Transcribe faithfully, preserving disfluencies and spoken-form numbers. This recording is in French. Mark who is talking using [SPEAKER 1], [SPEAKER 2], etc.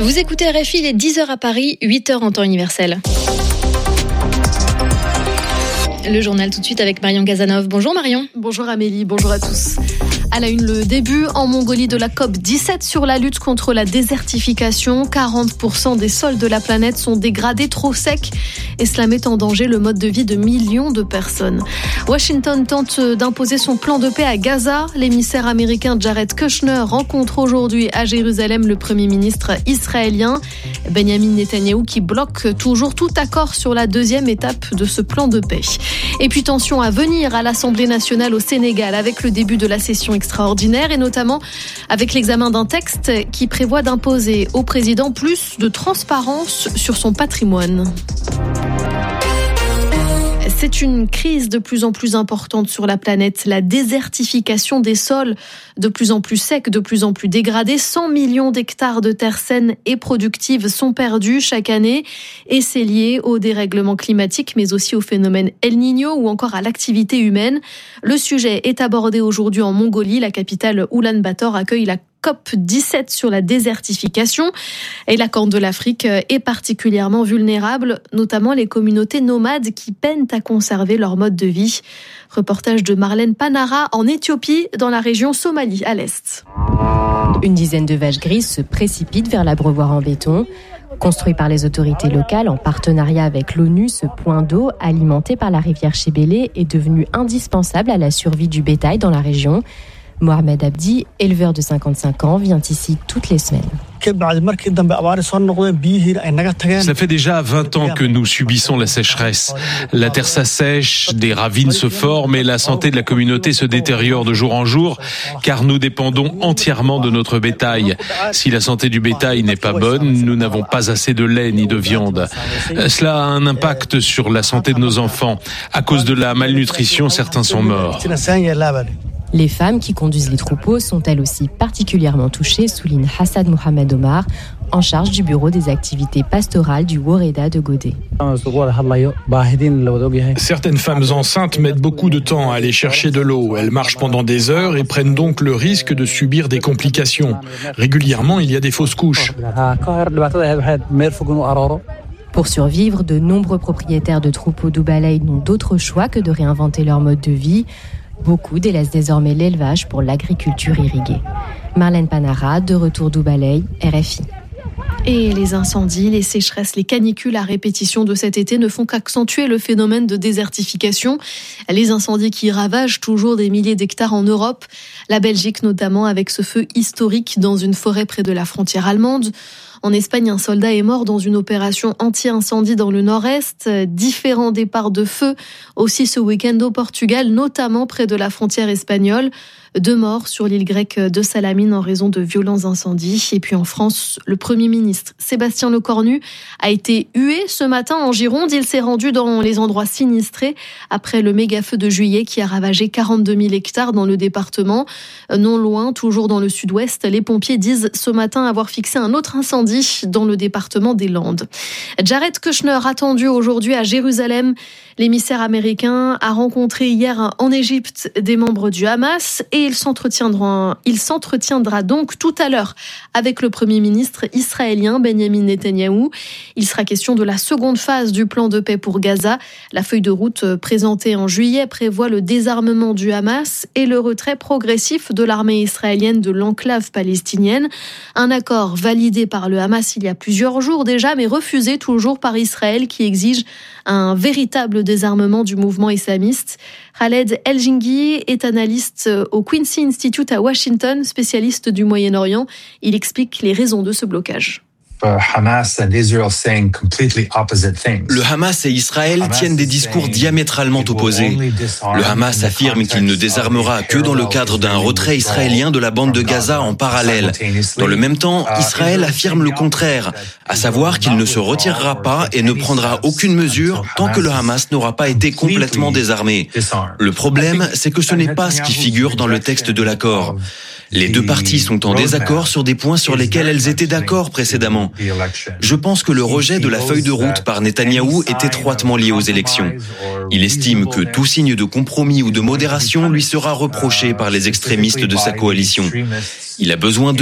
[SPEAKER 1] Vous écoutez R F I, il est dix heures à Paris, huit heures en temps universel. Le journal tout de suite avec Marion Gazanov. Bonjour Marion.
[SPEAKER 2] Bonjour Amélie, bonjour à tous. À la une, le début en Mongolie de la C O P dix-sept sur la lutte contre la désertification. quarante pour cent des sols de la planète sont dégradés, trop secs, et cela met en danger le mode de vie de millions de personnes. Washington tente d'imposer son plan de paix à Gaza. L'émissaire américain Jared Kushner rencontre aujourd'hui à Jérusalem le Premier ministre israélien Benjamin Netanyahou qui bloque toujours tout accord sur la deuxième étape de ce plan de paix. Et puis tension à venir à l'Assemblée nationale au Sénégal avec le début de la session extraordinaire et notamment avec l'examen d'un texte qui prévoit d'imposer au président plus de transparence sur son patrimoine. C'est une crise de plus en plus importante sur la planète. La désertification des sols, de plus en plus secs, de plus en plus dégradés. cent millions d'hectares de terres saines et productives sont perdus chaque année. Et c'est lié au dérèglement climatique, mais aussi au phénomène El Niño ou encore à l'activité humaine. Le sujet est abordé aujourd'hui en Mongolie. La capitale Oulan-Bator accueille la C O P dix-sept sur la désertification. Et la Corne de l'Afrique est particulièrement vulnérable, notamment les communautés nomades qui peinent à conserver leur mode de vie. Reportage de Marlène Panara en Éthiopie, dans la région Somalie, à l'est.
[SPEAKER 3] Une dizaine de vaches grises se précipitent vers l'abreuvoir en béton. Construit par les autorités locales en partenariat avec l'ONU, ce point d'eau, alimenté par la rivière Chébélé, est devenu indispensable à la survie du bétail dans la région. Mohamed Abdi, éleveur de cinquante-cinq ans, vient ici toutes les semaines.
[SPEAKER 4] Ça fait déjà vingt ans que nous subissons la sécheresse. La terre s'assèche, des ravines se forment et la santé de la communauté se détériore de jour en jour car nous dépendons entièrement de notre bétail. Si la santé du bétail n'est pas bonne, nous n'avons pas assez de lait ni de viande. Cela a un impact sur la santé de nos enfants. À cause de la malnutrition, certains sont morts.
[SPEAKER 3] Les femmes qui conduisent les troupeaux sont elles aussi particulièrement touchées, souligne Hassan Mohamed Omar, en charge du bureau des activités pastorales du Woreda de Godé.
[SPEAKER 5] Certaines femmes enceintes mettent beaucoup de temps à aller chercher de l'eau. Elles marchent pendant des heures et prennent donc le risque de subir des complications. Régulièrement, il y a des fausses couches.
[SPEAKER 3] Pour survivre, de nombreux propriétaires de troupeaux d'Oubalay n'ont d'autre choix que de réinventer leur mode de vie. Beaucoup délaissent désormais l'élevage pour l'agriculture irriguée. Marlène Panara, de retour d'Oubalay, R F I.
[SPEAKER 2] Et les incendies, les sécheresses, les canicules à répétition de cet été ne font qu'accentuer le phénomène de désertification. Les incendies qui ravagent toujours des milliers d'hectares en Europe. La Belgique notamment avec ce feu historique dans une forêt près de la frontière allemande. En Espagne, un soldat est mort dans une opération anti-incendie dans le nord-est. Différents départs de feu aussi ce week-end au Portugal, notamment près de la frontière espagnole. Deux morts sur l'île grecque de Salamine en raison de violents incendies. Et puis en France, le Premier ministre Sébastien Lecornu a été hué ce matin en Gironde. Il s'est rendu dans les endroits sinistrés après le méga-feu de juillet qui a ravagé quarante-deux mille hectares dans le département. Non loin, toujours dans le sud-ouest, les pompiers disent ce matin avoir fixé un autre incendie dans le département des Landes. Jared Kushner attendu aujourd'hui à Jérusalem. L'émissaire américain a rencontré hier en Égypte des membres du Hamas et il s'entretiendra, il s'entretiendra donc tout à l'heure avec le Premier ministre israélien Benjamin Netanyahou. Il sera question de la seconde phase du plan de paix pour Gaza. La feuille de route présentée en juillet prévoit le désarmement du Hamas et le retrait progressif de l'armée israélienne de l'enclave palestinienne. Un accord validé par le Hamas il y a plusieurs jours déjà, mais refusé toujours par Israël qui exige un véritable désarmement du mouvement islamiste. Khaled El-Jinghi est analyste au Quincy Institute à Washington, spécialiste du Moyen-Orient. Il explique les raisons de ce blocage.
[SPEAKER 6] Le Hamas et Israël tiennent des discours diamétralement opposés. Le Hamas affirme qu'il ne désarmera que dans le cadre d'un retrait israélien de la bande de Gaza en parallèle. Dans le même temps, Israël affirme le contraire, à savoir qu'il ne se retirera pas et ne prendra aucune mesure tant que le Hamas n'aura pas été complètement désarmé. Le problème, c'est que ce n'est pas ce qui figure dans le texte de l'accord. Les deux parties sont en désaccord sur des points sur lesquels elles étaient d'accord précédemment. Je pense que le rejet de la feuille de route par Netanyahou est étroitement lié aux élections. Il estime que tout signe de compromis ou de modération lui sera reproché par les extrémistes de sa coalition. Il a besoin de